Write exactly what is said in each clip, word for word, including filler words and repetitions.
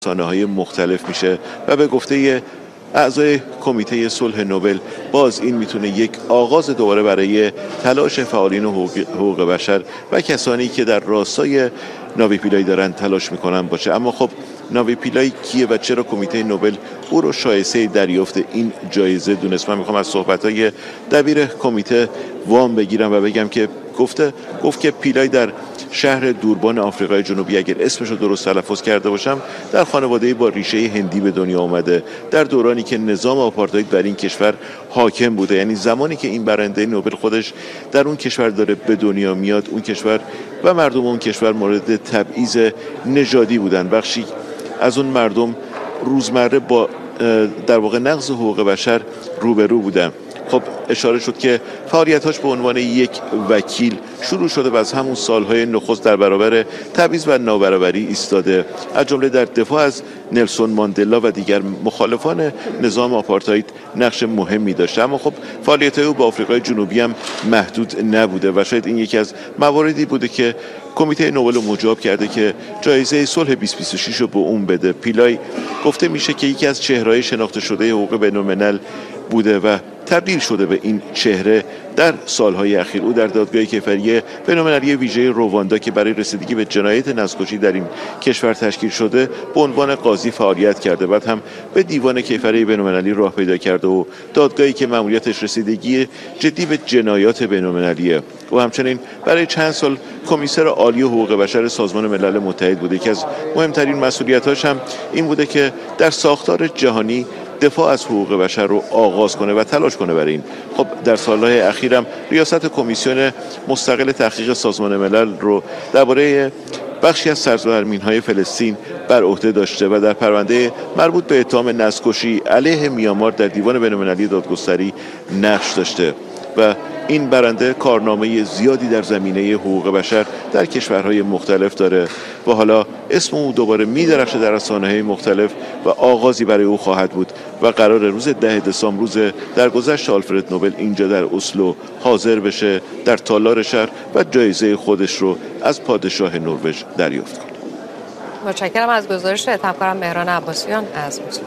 رسانه‌های مختلف میشه و به گفته اعضای کمیته صلح نوبل باز این میتونه یک آغاز دوباره برای تلاش فعالین حقوق بشر و کسانی که در راستای ناوی پیلای دارن تلاش میکنن باشه. اما خب ناوی پیلای کیه و چرا کمیته نوبل او رو شایسته دریافت این جایزه دونست؟ من میخوام از صحبت‌های دبیر کمیته وام بگیرم و بگم که گفته گفت که پیلای در شهر دوربان آفریقای جنوبی، اگر اسمش رو درست تلفظ کرده باشم، در خانواده‌ای با ریشه هندی به دنیا آمده در دورانی که نظام آپارتاید بر این کشور حاکم بوده. یعنی زمانی که این برنده نوبل خودش در اون کشور داره به دنیا میاد، اون کشور و مردم اون کشور مورد تبعیض نژادی بودن. بخشی از اون مردم روزمره با در واقع نقض حقوق بشر روبرو بودن. خب اشاره شد که فعالیتاش به عنوان یک وکیل شروع شده و از همون سالهای نخست در برابر تبعیض و نابرابری ایستاده، از جمله در دفاع از نلسون ماندلا و دیگر مخالفان نظام آپارتاید نقش مهمی داشته. اما خب فعالیت‌های او به آفریقای جنوبی هم محدود نبوده و شاید این یکی از مواردی بوده که کمیته نوبل رو مجاب کرده که جایزه صلح بیست بیست و شش رو به اون بده. پیلای گفته میشه که یکی از چهره‌های شناخته شده حقوق بین‌الملل بوده و تبدیل شده به این چهره در سالهای اخیر. او در دادگاه کیفری بین‌المللی ویژه رواندا که برای رسیدگی به جنایت نسل‌کشی در این کشور تشکیل شده به عنوان قاضی فعالیت کرده، بعد هم به دیوان کیفری بین‌المللی راه پیدا کرده و دادگاهی که مأموریتش رسیدگی جدی به جنایات بین‌المللیه. و همچنین برای چند سال کمیسر عالی حقوق بشر سازمان ملل متحد بوده که از مهمترین مسئولیت‌هاش هم این بوده که در ساختار جهانی دفاع از حقوق بشر رو آغاز کنه و تلاش کنه برای این. خب در سالهای اخیرم ریاست کمیسیون مستقل تحقیق سازمان ملل رو درباره بخشی از سرزمین‌های فلسطین بر عهده داشته و در پرونده مربوط به اتهام نسل‌کشی علیه میانمار در دیوان بین‌المللی دادگستری نقش داشته و این برنده کارنامه زیادی در زمینه حقوق بشر در کشورهای مختلف داره و حالا اسم او دوباره می‌درخشه در رسانه‌های مختلف و آغازی برای او خواهد بود و قرار روز ده دسامبر، روز درگذشت آلفرد نوبل، اینجا در اسلو حاضر بشه در تالار شهر و جایزه خودش رو از پادشاه نروژ دریافت کنه. متشکرم از گزارش همکارم مهران عباسیان از اسلو.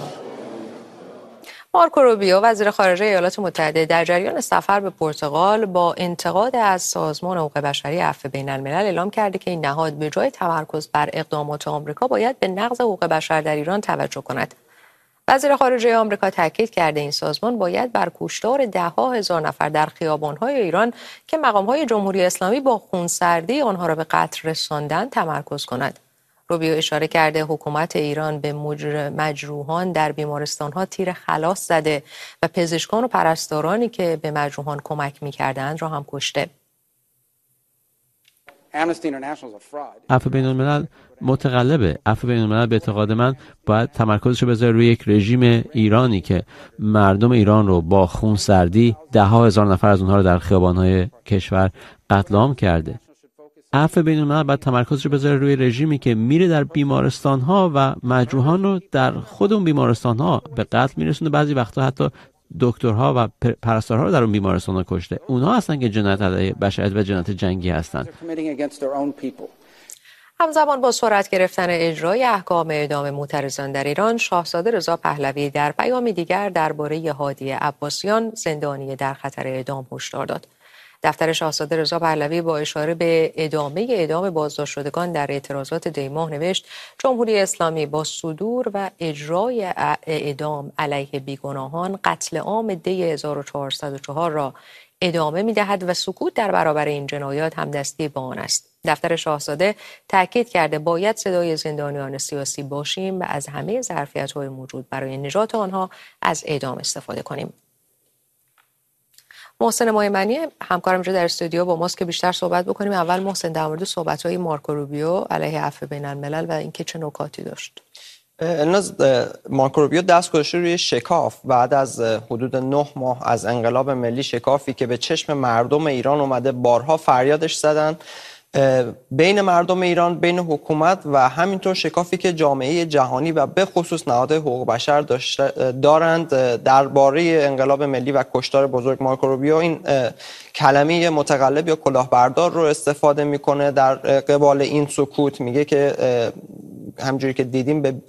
مارکو روبیو وزیر خارجه ایالات متحده در جریان سفر به پرتغال با انتقاد از سازمان حقوق بشری عفو بین الملل اعلام کرده که این نهاد به جای تمرکز بر اقدامات آمریکا باید به نقض حقوق بشر در ایران توجه کند. وزیر خارجه آمریکا تاکید کرده این سازمان باید بر کشتار ده‌ها هزار نفر در خیابان‌های ایران که مقام‌های جمهوری اسلامی با خونسردی آنها را به قتل رساندند تمرکز کند. روبیو اشاره کرده حکومت ایران به مجروحان در بیمارستان‌ها تیر خلاص زده و پزشکان و پرستارانی که به مجروحان کمک می‌کردند را هم کشته. عفو بین الملل متقلبه. عفو بین الملل به اعتقاد من باید تمرکزش رو بذاره روی یک رژیم ایرانی که مردم ایران رو با خونسردی ده ها هزار نفر از اونها رو در خیابان‌های کشور قتل عام کرده. عفو بین الملل باید تمرکزش رو بذاره روی رژیمی که میره در بیمارستان‌ها و مجروحان رو در خود اون بیمارستان‌ها به قتل میرسونه، بعضی وقتا حتی دکترها و پرستارها رو در اون بیمارستان‌ها کشته. اونها هستن که جنایت علیه بشریت و جنایت جنگی هستن. همزمان با سرعت گرفتن اجرای احکام اعدام معترضان در ایران، شاهزاده رضا پهلوی در پیامی دیگر درباره هادی عباسیان زندانی در خطر اعدام هشدار داد. دفتر شاهزاده رضا پهلوی با اشاره به ادامه اعدام بازداشت شدگان در اعتراضات دی ماه نوشت: جمهوری اسلامی با صدور و اجرای اعدام علیه بیگناهان قتل عام دی هزار و چهارصد و چهار را ادامه می‌دهد و سکوت در برابر این جنایات همدستی با آن است. دفتر شاهزاده تاکید کرده باید صدای زندانیان سیاسی باشیم و از همه ظرفیت‌های موجود برای نجات آنها از اعدام استفاده کنیم. محسن مایمنی همکارم اینجا در استودیو با ماست که بیشتر صحبت بکنیم. اول محسن در مورد صحبت‌های مارکو روبیو علیه عفو بین الملل و اینکه چه نکاتی داشت. الناز مارکو روبیو دست گذاشته روی شکاف بعد از حدود نه ماه از انقلاب ملی، شکافی که به چشم مردم ایران اومده. بارها فریادش زدن بین مردم ایران، بین حکومت و همینطور شکافی که جامعه جهانی و به خصوص نهادهای حقوق بشر دارند درباره انقلاب ملی و کشتار بزرگ. مارکو روبیو این کلمه متقلب یا کلاهبردار رو استفاده میکنه در قبال این سکوت. میگه که همجوری که دیدیم به